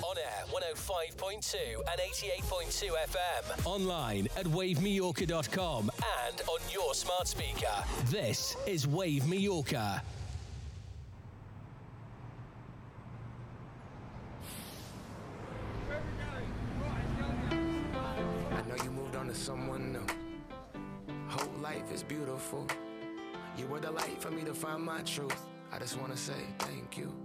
On air 105.2 and 88.2 FM. Online at wavemallorca.com and on your smart speaker. This is Wave Mallorca. I know you moved on to someone new. Whole life is beautiful. You were the light for me to find my truth. I just wanna say thank you.